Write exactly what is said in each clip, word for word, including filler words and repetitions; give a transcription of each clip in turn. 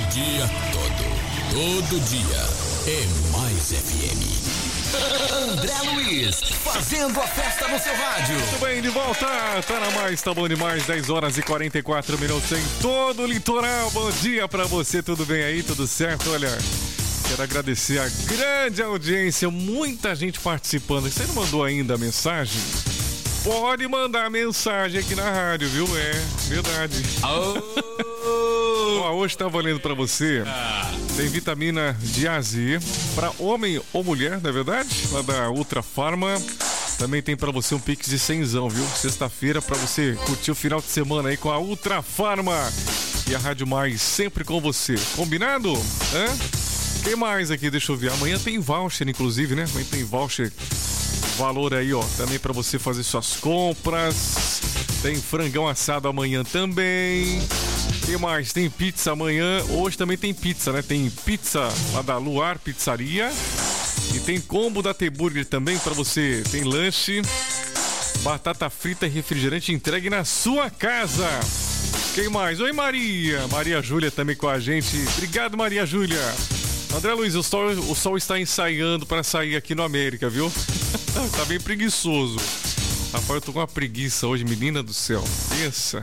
dia todo, todo dia é Mais F M. André Luiz, fazendo a festa no seu rádio. Muito bem, de volta, tá na Mais, tá bom demais, dez horas e quarenta e quatro minutos em todo o litoral. Bom dia pra você, tudo bem aí, tudo certo? Olha, quero agradecer a grande audiência, muita gente participando. Você não mandou ainda a mensagem? Pode mandar mensagem aqui na rádio, viu? É, verdade. Oh. Ó, hoje tá valendo pra você. Ah. Tem vitamina de A a Z pra homem ou mulher, não é verdade? Lá da Ultra Farma. Também tem pra você um Pix de cenzão, viu? Sexta-feira pra você curtir o final de semana aí com a Ultra Farma. E a Rádio Mais sempre com você. Combinado? Hã? Quem mais aqui? Deixa eu ver. Amanhã tem voucher, inclusive, né? Amanhã tem voucher. Valor aí, ó, também pra você fazer suas compras. Tem frangão assado amanhã também. O que mais? Tem pizza amanhã. Hoje também tem pizza, né? Tem pizza lá da Luar Pizzaria. E tem combo da T-Burger também pra você. Tem lanche, batata frita e refrigerante entregue na sua casa. Quem mais? Oi, Maria. Maria Júlia também com a gente. Obrigado, Maria Júlia. André Luiz, o sol, o sol está ensaiando pra sair aqui no América, viu? Tá bem preguiçoso. Rapaz, eu tô com uma preguiça hoje, menina do céu. Pensa.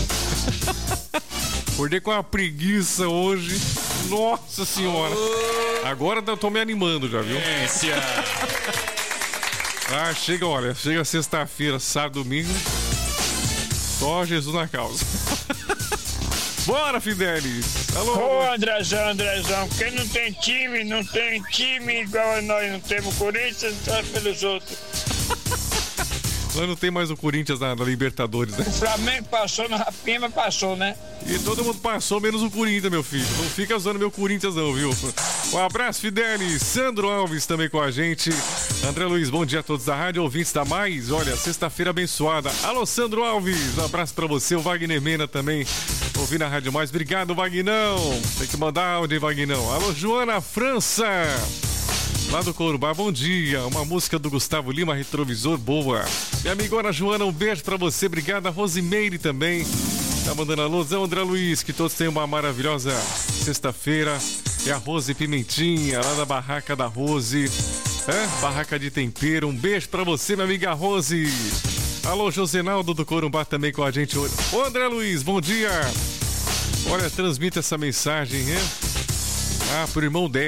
Acordei com uma preguiça hoje. Nossa senhora. Agora eu tô me animando já, viu? Ah, chega, olha, chega sexta-feira, sábado, domingo. Só Jesus na causa. Bora, Fidelis! Alô! Ô, Andrezão, Andrezão, quem não tem time, não tem time igual a nós não temos Corinthians, tá pelos outros. Nós não tem mais o Corinthians na, na Libertadores, né? O Flamengo passou no Rapinha, mas passou, né? E todo mundo passou, menos o Corinthians, meu filho. Não fica usando meu Corinthians não, viu? Um abraço, Fidelis. Sandro Alves também com a gente. André Luiz, bom dia a todos da rádio, ouvintes da Mais. Olha, sexta-feira abençoada. Alô, Sandro Alves, um abraço pra você. O Wagner Mena também, ouvindo a Rádio Mais. Obrigado, Vagnão. Tem que mandar áudio, hein, Vagnão. Alô, Joana França. Lá do Corumbá, bom dia. Uma música do Gustavo Lima, Retrovisor, boa. Minha amigona Joana, um beijo pra você. Obrigada, Rosimeire também. Tá mandando alusão, André Luiz. Que todos tenham uma maravilhosa sexta-feira. É a Rose Pimentinha, lá da Barraca da Rose. É? Barraca de Tempero. Um beijo pra você, minha amiga Rose. Alô, Josenaldo do Corumbá também com a gente hoje. Ô, André Luiz, bom dia. Olha, transmita essa mensagem, hein? Ah, pro irmão dela.